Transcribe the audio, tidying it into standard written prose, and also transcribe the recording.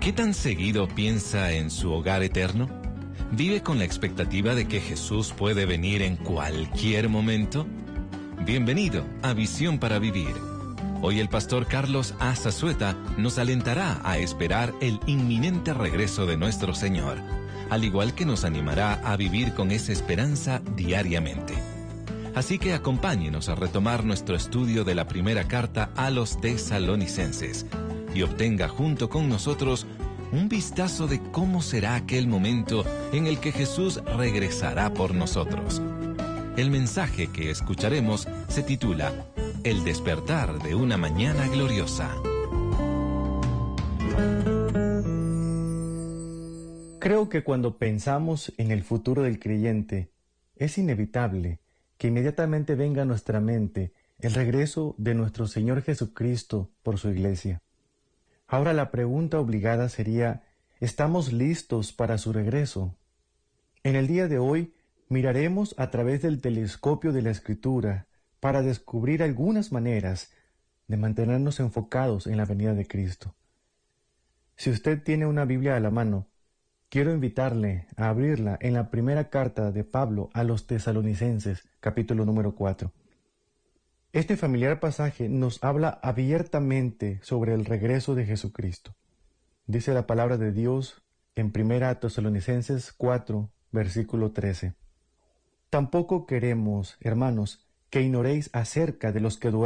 ¿Qué tan seguido piensa en su hogar eterno? ¿Vive con la expectativa de que Jesús puede venir en cualquier momento? Bienvenido a Visión para Vivir. Hoy el pastor Carlos Azazueta nos alentará a esperar el inminente regreso de nuestro Señor, al igual que nos animará a vivir con esa esperanza diariamente. Así que acompáñenos a retomar nuestro estudio de la primera carta a los tesalonicenses y obtenga junto con nosotros un vistazo de cómo será aquel momento en el que Jesús regresará por nosotros. El mensaje que escucharemos se titula El despertar de una mañana gloriosa. Creo que cuando pensamos en el futuro del creyente, es inevitable que inmediatamente venga a nuestra mente el regreso de nuestro Señor Jesucristo por su iglesia. Ahora la pregunta obligada sería, ¿estamos listos para su regreso? En el día de hoy miraremos a través del telescopio de la Escritura para descubrir algunas maneras de mantenernos enfocados en la venida de Cristo. Si usted tiene una Biblia a la mano, quiero invitarle a abrirla en la primera carta de Pablo a los tesalonicenses, capítulo número 4. Este familiar pasaje nos habla abiertamente sobre el regreso de Jesucristo. Dice la palabra de Dios en 1 Tesalonicenses 4, versículo 13. Tampoco queremos, hermanos, que ignoréis acerca de los que duermen